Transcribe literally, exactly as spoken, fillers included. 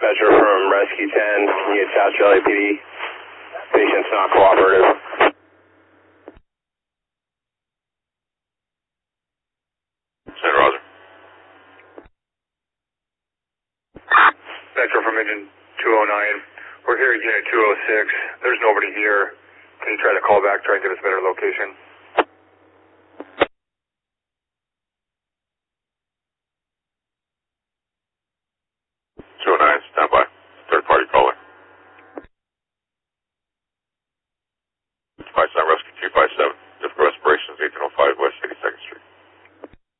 Metro from Rescue ten, can you get South L A P D? Patient's not cooperative. Center, Roger. Metro from engine two oh nine. We're here at unit two oh six. There's nobody here. Can you try to call back, try and get us a better location?